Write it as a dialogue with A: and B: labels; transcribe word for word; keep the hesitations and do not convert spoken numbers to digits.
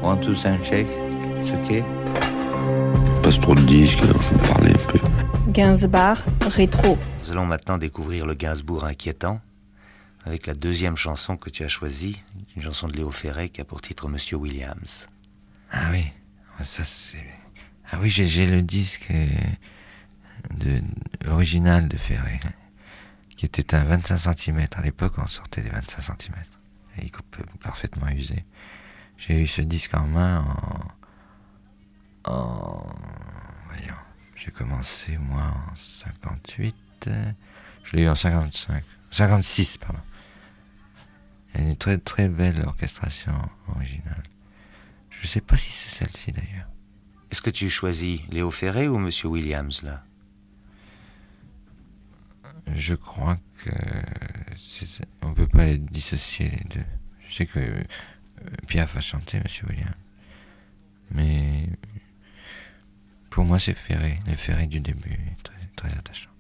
A: One, two, sound check. It's okay.
B: On passe trop de disques, alors faut parler un peu.
C: Gainsbourg, rétro.
D: Nous allons maintenant découvrir le Gainsbourg inquiétant avec la deuxième chanson que tu as choisie, une chanson de Léo Ferré qui a pour titre Monsieur Williams.
A: Ah oui, ça c'est... Ah oui, j'ai, j'ai le disque de, original de Ferré, qui était un vingt-cinq centimètres. À l'époque, on sortait des vingt-cinq centimètres. Et il coupe parfaitement usé. J'ai eu ce disque en main en... en... Voyons, j'ai commencé moi en cinquante-huit. Je l'ai eu en cinquante-cinq. cinquante-six, pardon. Il y a une très très belle orchestration originale. Je sais pas si c'est celle-ci d'ailleurs.
D: Est-ce que tu choisis Léo Ferré ou Monsieur Williams, là?
A: Je crois que c'est... on peut pas dissocier les deux. Je sais que euh, Piaf a chanté Monsieur Williams, mais pour moi c'est Ferré, le Ferré du début, très, très attachant.